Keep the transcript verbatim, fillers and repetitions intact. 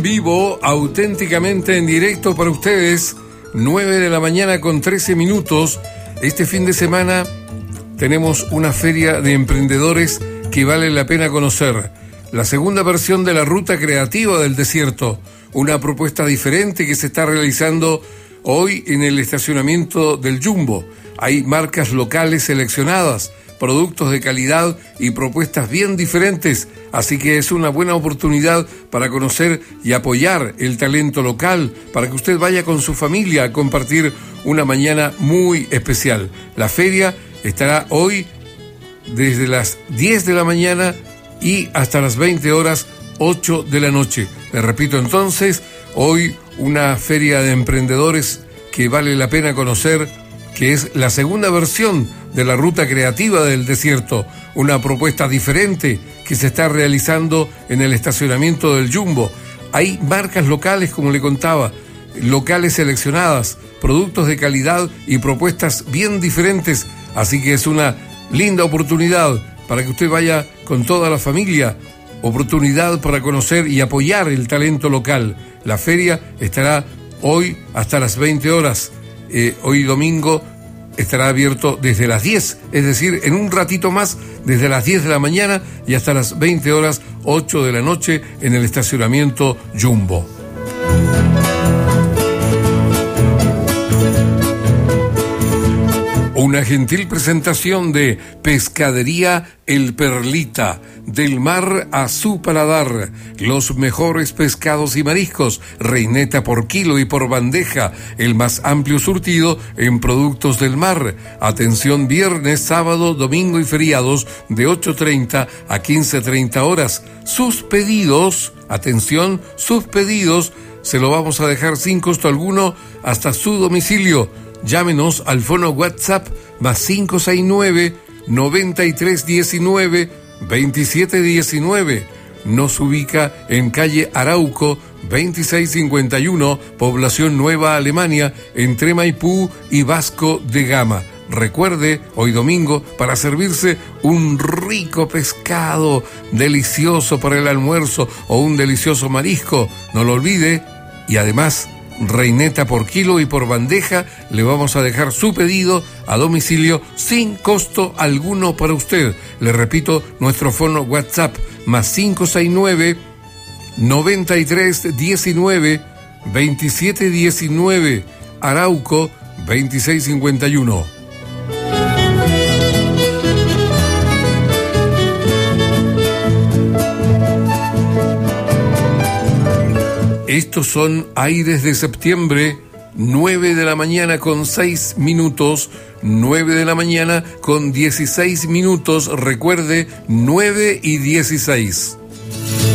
Vivo, auténticamente en directo para ustedes, nueve de la mañana con trece minutos. Este fin de semana tenemos una feria de emprendedores que vale la pena conocer. La segunda versión de la Ruta Creativa del Desierto, una propuesta diferente que se está realizando hoy en el estacionamiento del Jumbo. Hay marcas locales seleccionadas, productos de calidad y propuestas bien diferentes, así que es una buena oportunidad para conocer y apoyar el talento local, para que usted vaya con su familia a compartir una mañana muy especial. La feria estará hoy desde las diez de la mañana y hasta las veinte horas, ocho de la noche. Le repito entonces, hoy una feria de emprendedores que vale la pena conocer, que es la segunda versión de la Ruta Creativa del Desierto, una propuesta diferente que se está realizando en el estacionamiento del Jumbo. Hay marcas locales, como le contaba, locales seleccionadas, productos de calidad y propuestas bien diferentes, así que es una linda oportunidad para que usted vaya con toda la familia, oportunidad para conocer y apoyar el talento local. La feria estará hoy hasta las veinte horas, eh, hoy domingo estará abierto desde las diez, es decir, en un ratito más, desde las diez de la mañana y hasta las veinte horas, ocho de la noche, en el estacionamiento Jumbo. Una gentil presentación de Pescadería El Perlita, del mar a su paladar, los mejores pescados y mariscos, reineta por kilo y por bandeja, el más amplio surtido en productos del mar. Atención viernes, sábado, domingo y feriados de ocho treinta a quince treinta horas. Sus pedidos, atención, sus pedidos se lo vamos a dejar sin costo alguno hasta su domicilio. Llámenos al fono WhatsApp más cinco seis nueve, noventa y tres diecinueve, veintisiete diecinueve. Nos ubica en calle Arauco veintiséis cincuenta y uno, Población Nueva Alemania, entre Maipú y Vasco de Gama. Recuerde, hoy domingo, para servirse un rico pescado delicioso para el almuerzo o un delicioso marisco, no lo olvide, y además reineta por kilo y por bandeja, le vamos a dejar su pedido a domicilio sin costo alguno para usted. Le repito, nuestro fono WhatsApp más cinco seis nueve, noventa y tres diecinueve, veintisiete diecinueve, Arauco veintiséis cincuenta y uno. Estos son Aires de Septiembre, nueve de la mañana con seis minutos, nueve de la mañana con dieciséis minutos, recuerde, nueve y dieciséis.